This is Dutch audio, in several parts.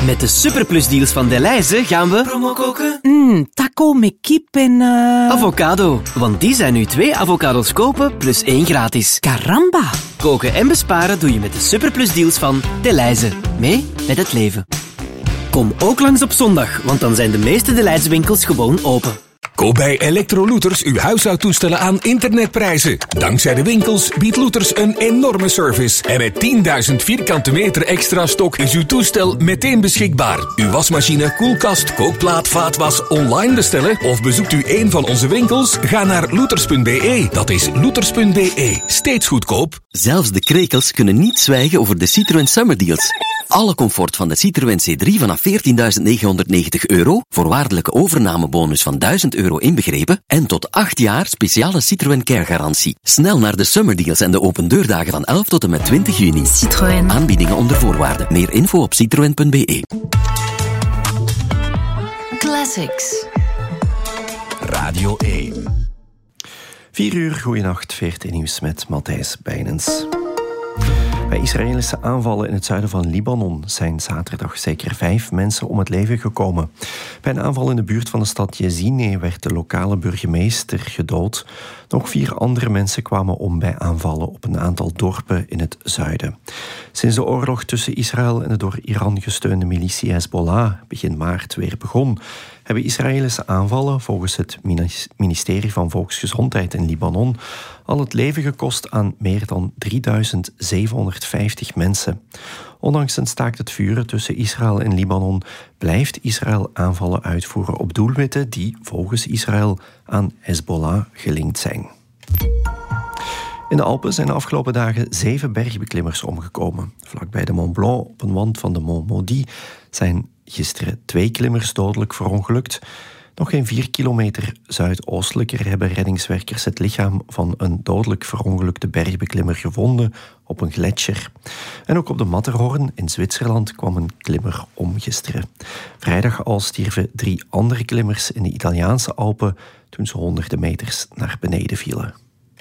Met de superplusdeals van Delhaize gaan we... Promo koken? Taco met kip en... Avocado. Want die zijn nu 2 avocados kopen plus 1 gratis. Caramba. Koken en besparen doe je met de superplusdeals van Delhaize. Mee met het leven. Kom ook langs op zondag, want dan zijn de meeste Delhaize winkels gewoon open. Koop bij Electrolooters uw huishoudtoestellen aan internetprijzen. Dankzij de winkels biedt Looters een enorme service. En met 10.000 vierkante meter extra stok is uw toestel meteen beschikbaar. Uw wasmachine, koelkast, kookplaat, vaatwas online bestellen of bezoekt u een van onze winkels? Ga naar looters.be. Dat is looters.be. Steeds goedkoop. Zelfs de krekels kunnen niet zwijgen over de Citroën Summer Deals. Alle comfort van de Citroën C3 vanaf €14.990, voorwaardelijke overnamebonus van €1.000 inbegrepen en tot 8 jaar speciale Citroën Care garantie. Snel naar de Summer Deals en de open deurdagen van 11 tot en met 20 juni. Citroën. Aanbiedingen onder voorwaarden. Meer info op citroen.be. Classics. Radio 1. 4 uur, goeienacht, VRT Nieuws met Matthijs Bijnens. Bij Israëlische aanvallen in het zuiden van Libanon zijn zaterdag zeker 5 mensen om het leven gekomen. Bij een aanval in de buurt van de stad Jezine werd de lokale burgemeester gedood. Nog 4 andere mensen kwamen om bij aanvallen op een aantal dorpen in het zuiden. Sinds de oorlog tussen Israël en de door Iran gesteunde militie Hezbollah begin maart weer begon, hebben Israëlische aanvallen volgens het ministerie van Volksgezondheid in Libanon al het leven gekost aan meer dan 3.750 mensen. Ondanks een staakt het vuren tussen Israël en Libanon blijft Israël aanvallen uitvoeren op doelwitten die volgens Israël aan Hezbollah gelinkt zijn. In de Alpen zijn de afgelopen dagen 7 bergbeklimmers omgekomen. Vlakbij de Mont Blanc, op een wand van de Mont Maudit, zijn gisteren 2 klimmers dodelijk verongelukt. Nog geen 4 kilometer zuidoostelijker hebben reddingswerkers het lichaam van een dodelijk verongelukte bergbeklimmer gevonden op een gletsjer. En ook op de Matterhorn in Zwitserland kwam een klimmer om gisteren. Vrijdag al stierven 3 andere klimmers in de Italiaanse Alpen toen ze honderden meters naar beneden vielen.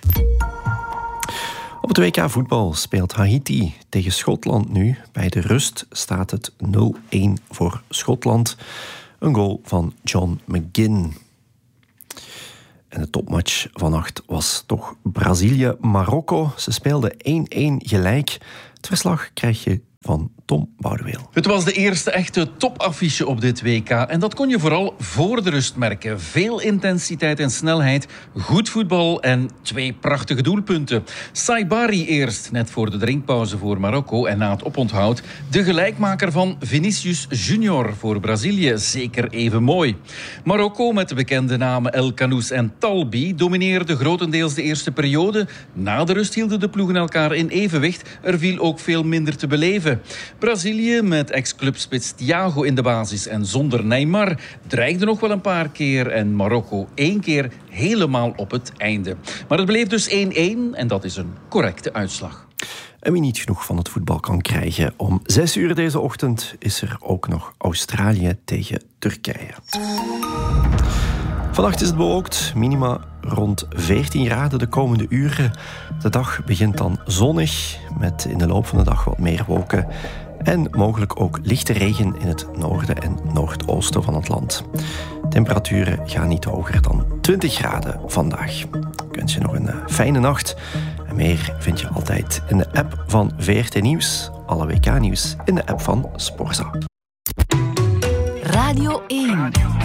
Op het WK voetbal speelt Haiti tegen Schotland nu. Bij de rust staat het 0-1 voor Schotland. Een goal van John McGinn. En de topmatch vannacht was toch Brazilië-Marokko. Ze speelden 1-1 gelijk. Het verslag krijg je van Tom Boudeweel. Het was de eerste echte topaffiche op dit WK. En dat kon je vooral voor de rust merken. Veel intensiteit en snelheid, goed voetbal en 2 prachtige doelpunten. Saibari eerst, net voor de drinkpauze voor Marokko. En na het oponthoud de gelijkmaker van Vinicius Junior voor Brazilië. Zeker even mooi. Marokko met de bekende namen El Canoes en Talbi domineerde grotendeels de eerste periode. Na de rust hielden de ploegen elkaar in evenwicht. Er viel ook veel minder te beleven. Brazilië met ex-clubspits Thiago in de basis en zonder Neymar dreigde nog wel een paar keer en Marokko 1 keer helemaal op het einde. Maar het bleef dus 1-1 en dat is een correcte uitslag. En wie niet genoeg van het voetbal kan krijgen, om 6 uur deze ochtend is er ook nog Australië tegen Turkije. Vannacht is het bewolkt, minima rond 14 graden de komende uren. De dag begint dan zonnig, met in de loop van de dag wat meer wolken. En mogelijk ook lichte regen in het noorden en noordoosten van het land. Temperaturen gaan niet hoger dan 20 graden vandaag. Ik wens je nog een fijne nacht. En meer vind je altijd in de app van VRT Nieuws. Alle WK-nieuws in de app van Sporza. Radio 1.